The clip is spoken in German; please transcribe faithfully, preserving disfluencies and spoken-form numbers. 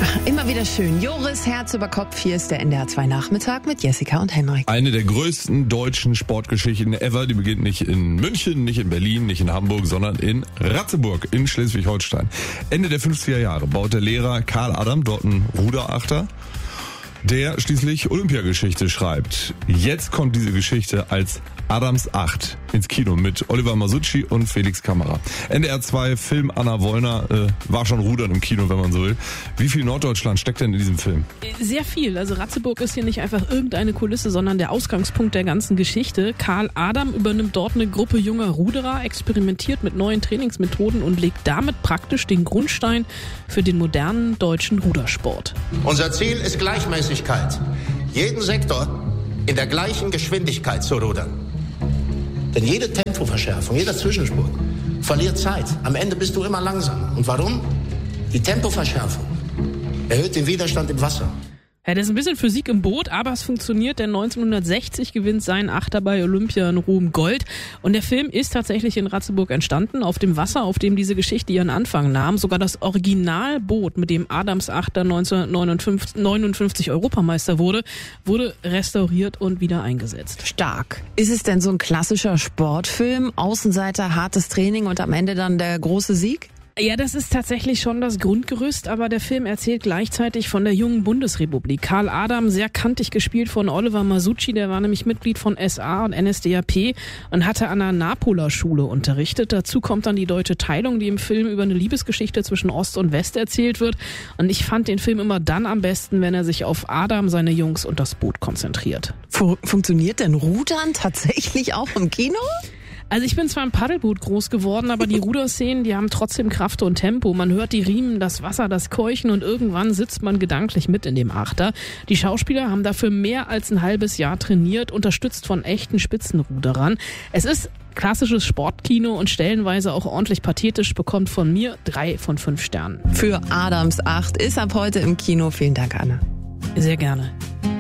Immer wieder schön. Joris, Herz über Kopf. Hier ist der N D R zwei Nachmittag mit Jessica und Henrik. Eine der größten deutschen Sportgeschichten ever. Die beginnt nicht in München, nicht in Berlin, nicht in Hamburg, sondern in Ratzeburg in Schleswig-Holstein. Ende der fünfziger Jahre baut der Lehrer Karl Adam dort einen Ruderachter, der schließlich Olympiageschichte schreibt. Jetzt kommt diese Geschichte als Adams Acht ins Kino mit Oliver Masucci und Felix Kammerer. N D R zwei Film Anna Wollner äh, war schon Rudern im Kino, wenn man so will. Wie viel Norddeutschland steckt denn in diesem Film? Sehr viel. Also Ratzeburg ist hier nicht einfach irgendeine Kulisse, sondern der Ausgangspunkt der ganzen Geschichte. Karl Adam übernimmt dort eine Gruppe junger Ruderer, experimentiert mit neuen Trainingsmethoden und legt damit praktisch den Grundstein für den modernen deutschen Rudersport. Unser Ziel ist Gleichmäßigkeit. Jeden Sektor in der gleichen Geschwindigkeit zu rudern. Denn jede Tempoverschärfung, jeder Zwischenspurt verliert Zeit. Am Ende bist du immer langsam. Und warum? Die Tempoverschärfung erhöht den Widerstand im Wasser. Ja, das ist ein bisschen Physik im Boot, aber es funktioniert, denn neunzehnhundertsechzig gewinnt sein Achter bei Olympia in Rom Gold. Und der Film ist tatsächlich in Ratzeburg entstanden, auf dem Wasser, auf dem diese Geschichte ihren Anfang nahm. Sogar das Originalboot, mit dem Adams Achter neunzehnhundertneunundfünfzig Europameister wurde, wurde restauriert und wieder eingesetzt. Stark. Ist es denn so ein klassischer Sportfilm? Außenseiter, hartes Training und am Ende dann der große Sieg? Ja, das ist tatsächlich schon das Grundgerüst, aber der Film erzählt gleichzeitig von der jungen Bundesrepublik. Karl Adam, sehr kantig gespielt von Oliver Masucci, der war nämlich Mitglied von S A und N S D A P und hatte an der Napoler Schule unterrichtet. Dazu kommt dann die deutsche Teilung, die im Film über eine Liebesgeschichte zwischen Ost und West erzählt wird. Und ich fand den Film immer dann am besten, wenn er sich auf Adam, seine Jungs und das Boot konzentriert. Fu- funktioniert denn Rudern tatsächlich auch im Kino? Also ich bin zwar im Paddelboot groß geworden, aber die Ruderszenen, die haben trotzdem Kraft und Tempo. Man hört die Riemen, das Wasser, das Keuchen und irgendwann sitzt man gedanklich mit in dem Achter. Die Schauspieler haben dafür mehr als ein halbes Jahr trainiert, unterstützt von echten Spitzenruderern. Es ist klassisches Sportkino und stellenweise auch ordentlich pathetisch, bekommt von mir drei von fünf Sternen. Für Adams Acht ist ab heute im Kino. Vielen Dank, Anna. Sehr gerne.